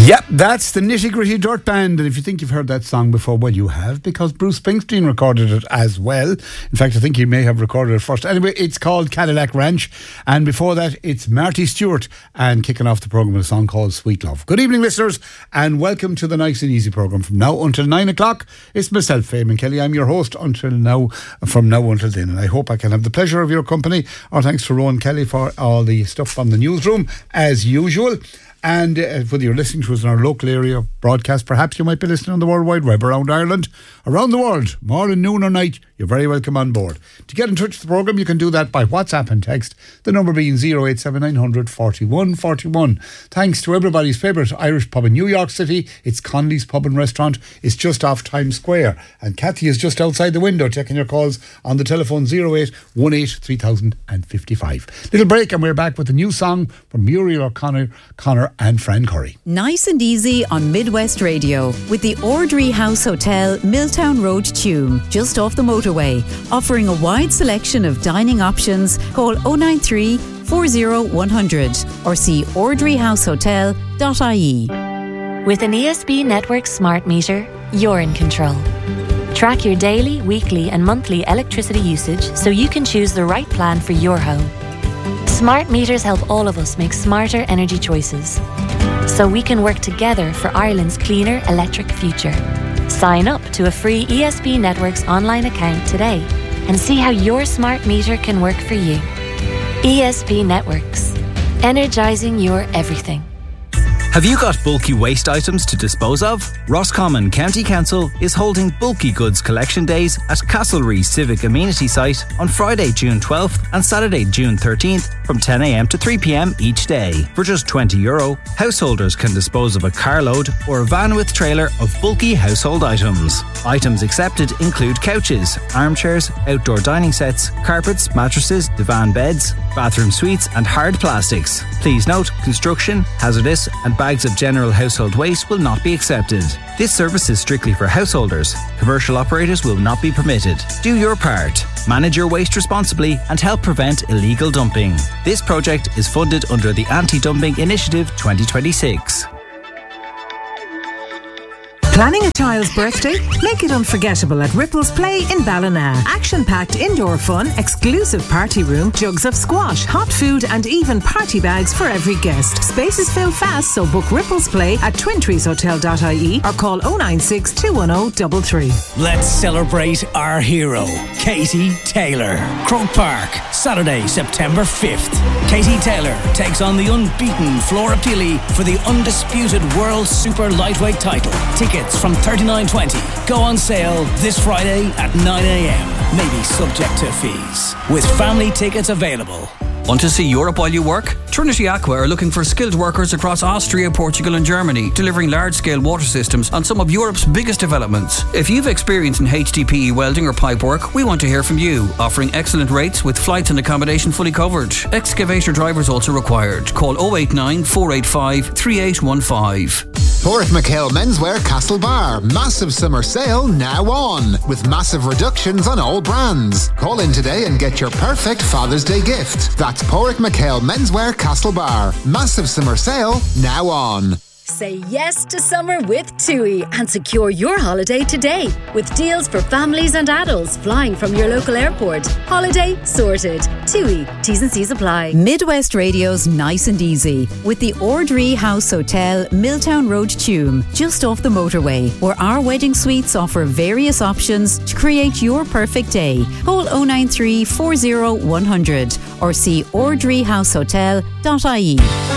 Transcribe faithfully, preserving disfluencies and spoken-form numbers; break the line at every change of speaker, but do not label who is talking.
Yep, that's the Nitty Gritty Dirt Band. And if you think you've heard that song before, well, you have, because Bruce Springsteen recorded it as well. In fact, I think he may have recorded it first. Anyway, it's called Cadillac Ranch. And before that, it's Marty Stewart, and kicking off the programme with a song called Sweet Love. Good evening, listeners, and welcome to the Nice and Easy programme. From now until nine o'clock, it's myself, Eamon Kelly. I'm your host until now, from now until then. And I hope I can have the pleasure of your company. Our thanks to Rowan Kelly for all the stuff from the newsroom, as usual. And uh, whether you're listening to us in our local area broadcast, perhaps you might be listening on the World Wide Web around Ireland, around the world, morning, noon or night, you're very welcome on board. To get in touch with the programme, you can do that by WhatsApp and text, the number being oh eight seven nine hundred forty-one forty-one. Thanks to everybody's favourite Irish pub in New York City, it's Conley's Pub and Restaurant. It's just off Times Square. And Kathy is just outside the window taking your calls on the telephone oh eight one eight three thousand fifty-five. Little break and we're back with a new song from Muriel O'Connor Connor and Fran Curry.
Nice and Easy on Midwest Radio with the Ordry House Hotel, Milltown Road, Tuam, just off the motorway, offering a wide selection of dining options. Call oh nine three, four oh one hundred or see ordry house hotel dot I E.
With an E S B Network smart meter, you're in control. Track your daily, weekly and monthly electricity usage so you can choose the right plan for your home. Smart meters help all of us make smarter energy choices, so we can work together for Ireland's cleaner electric future. Sign up to a free E S B Networks online account today and see how your smart meter can work for you. E S B Networks, energising your everything.
Have you got bulky waste items to dispose of? Roscommon County Council is holding Bulky Goods Collection Days at Castlereagh Civic Amenity Site on Friday, June twelfth and Saturday, June thirteenth from ten a.m. to three p.m. each day. For just twenty euro, householders can dispose of a carload or a van with trailer of bulky household items. Items accepted include couches, armchairs, outdoor dining sets, carpets, mattresses, divan beds, bathroom suites and hard plastics. Please note, construction, hazardous and bags of general household waste will not be accepted. This service is strictly for householders. Commercial operators will not be permitted. Do your part. Manage your waste responsibly and help prevent illegal dumping. This project is funded under the Anti-Dumping Initiative twenty twenty-six.
Planning a child's birthday? Make it unforgettable at Ripples Play in Ballina. Action-packed indoor fun, exclusive party room, jugs of squash, hot food and even party bags for every guest. Spaces fill fast, so book Ripples Play at twin trees hotel dot I E or call oh nine six, two one oh, three three.
Let's celebrate our hero, Katie Taylor. Croke Park, Saturday, September fifth. Katie Taylor takes on the unbeaten Flora Pili for the undisputed World Super Lightweight title. Tickets from thirty-nine twenty go on sale this Friday at nine a.m. Maybe subject to fees. With family tickets available.
Want to see Europe while you work? Trinity Aqua are looking for skilled workers across Austria, Portugal and Germany, delivering large-scale water systems on some of Europe's biggest developments. If you've experience in H D P E welding or pipe work, we want to hear from you, offering excellent rates with flights and accommodation fully covered. Excavator drivers also required. Call oh eight nine, four eight five, three eight one five.
Porrick McHale Menswear Castlebar. Massive summer sale now on, with massive reductions on all brands. Call in today and get your perfect Father's Day gift. That's Porrick McHale Menswear Castlebar. Massive summer sale now on.
Say yes to summer with TUI and secure your holiday today with deals for families and adults flying from your local airport. Holiday sorted. TUI. T's and C's apply.
Midwest Radio's Nice and Easy with the Ordry House Hotel, Milltown Road, Tuam, just off the motorway, where our wedding suites offer various options to create your perfect day. Call oh nine three, four oh one hundred or see ordry house hotel dot I E.